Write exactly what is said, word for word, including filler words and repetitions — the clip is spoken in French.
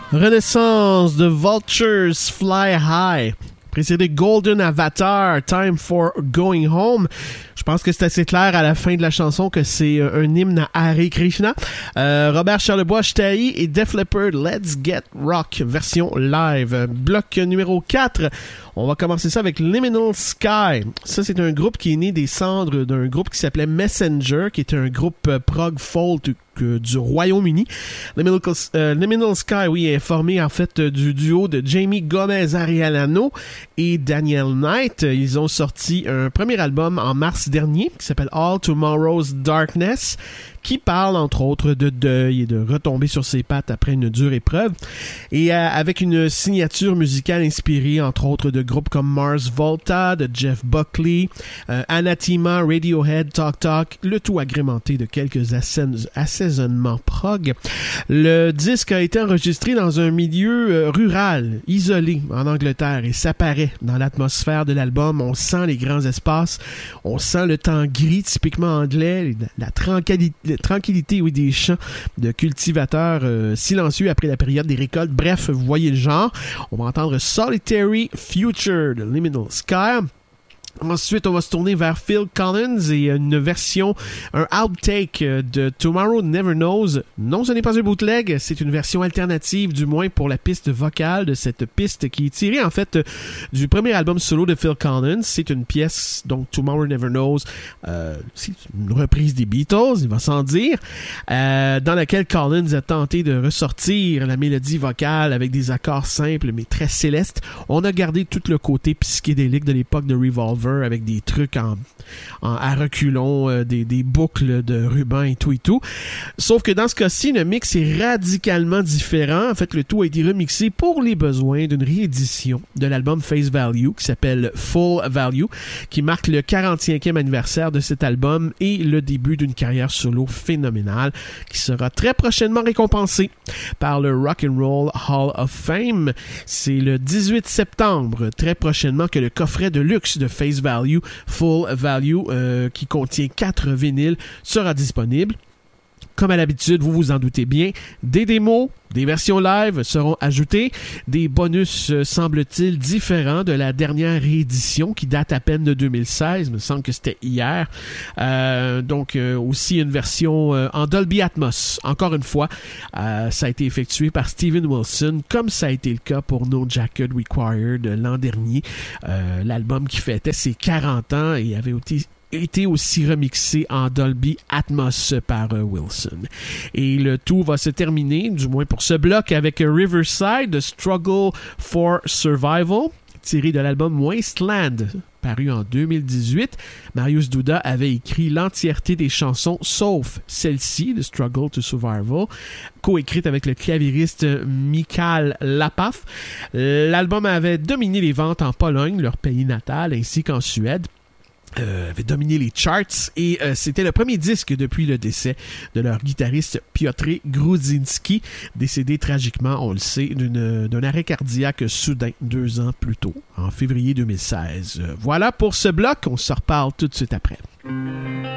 Renaissance de Vultures Fly High. Précédé Golden Avatar, Time for Going Home. Je pense que c'est assez clair à la fin de la chanson que c'est un hymne à Hare Krishna. Euh, Robert Charlebois, Shtahi et Def Leppard, Let's Get Rock, version live. Bloc numéro quatre. On va commencer ça avec Liminal Sky. Ça, c'est un groupe qui est né des cendres d'un groupe qui s'appelait Messenger, qui était un groupe prog folk euh, du Royaume-Uni. Liminal, euh, Liminal Sky, oui, est formé en fait du duo de Jamie Gomez-Arellano et Daniel Knight. Ils ont sorti un premier album en mars dernier qui s'appelle All Tomorrow's Darkness, qui parle entre autres de deuil et de retomber sur ses pattes après une dure épreuve, et euh, avec une signature musicale inspirée entre autres de groupes comme Mars Volta, de Jeff Buckley, euh, Anathema, Radiohead, Talk Talk, le tout agrémenté de quelques assais- assaisonnements prog. Le disque a été enregistré dans un milieu euh, rural, isolé en Angleterre, et ça paraît dans l'atmosphère de l'album. On sent les grands espaces, on sent le temps gris typiquement anglais, la, la tranquillité tranquillité, oui, des champs de cultivateurs euh, silencieux après la période des récoltes. Bref, vous voyez le genre. On va entendre Solitary Future de Liminal Sky. Ensuite, on va se tourner vers Phil Collins et une version, un outtake de Tomorrow Never Knows. Non, ce n'est pas un bootleg, c'est une version alternative, du moins pour la piste vocale de cette piste qui est tirée en fait du premier album solo de Phil Collins. C'est une pièce, donc Tomorrow Never Knows, euh, c'est une reprise des Beatles, il va s'en dire, euh, dans laquelle Collins a tenté de ressortir la mélodie vocale avec des accords simples mais très célestes. On a gardé tout le côté psychédélique de l'époque de Revolver, avec des trucs en, en à reculons, euh, des, des boucles de ruban et tout et tout. Sauf que dans ce cas-ci, le mix est radicalement différent. En fait, le tout a été remixé pour les besoins d'une réédition de l'album Face Value qui s'appelle Full Value, qui marque le quarante-cinquième anniversaire de cet album et le début d'une carrière solo phénoménale qui sera très prochainement récompensée par le Rock and Roll Hall of Fame. C'est le dix-huit septembre, très prochainement, que le coffret de luxe de Face Value, Full Value, euh, qui contient quatre vinyles, sera disponible. Comme à l'habitude, vous vous en doutez bien, des démos, des versions live seront ajoutées, des bonus, euh, semble-t-il, différents de la dernière réédition qui date à peine de deux mille seize, il me semble que c'était hier. Euh, donc euh, aussi une version euh, en Dolby Atmos. Encore une fois, euh, ça a été effectué par Steven Wilson, comme ça a été le cas pour No Jacket Required l'an dernier. Euh, l'album qui fêtait ses quarante ans et avait été été aussi remixé en Dolby Atmos par euh, Wilson. Et le tout va se terminer, du moins pour ce bloc, avec Riverside, The Struggle for Survival, tiré de l'album Wasteland, paru en deux mille dix-huit. Marius Douda avait écrit l'entièreté des chansons, sauf celle-ci, The Struggle to Survival, coécrite avec le claviériste Michal Lapaf. L'album avait dominé les ventes en Pologne, leur pays natal, ainsi qu'en Suède. Euh, avait dominé les charts et euh, c'était le premier disque depuis le décès de leur guitariste Piotr Grudzinski, décédé tragiquement, on le sait, d'une, d'un arrêt cardiaque soudain deux ans plus tôt, en février deux mille seize. Euh, voilà pour ce bloc, on se reparle tout de suite après.